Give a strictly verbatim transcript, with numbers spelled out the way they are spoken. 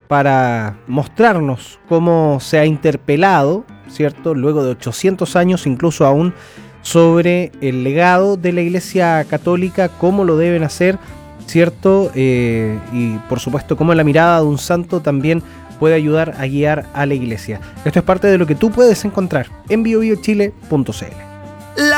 para mostrarnos cómo se ha interpelado, ¿cierto?, luego de ochocientos años, incluso aún, sobre el legado de la Iglesia Católica, cómo lo deben hacer, ¿cierto? Eh, y por supuesto, cómo la mirada de un santo también puede ayudar a guiar a la Iglesia. Esto es parte de lo que tú puedes encontrar en bio bio chile punto c l.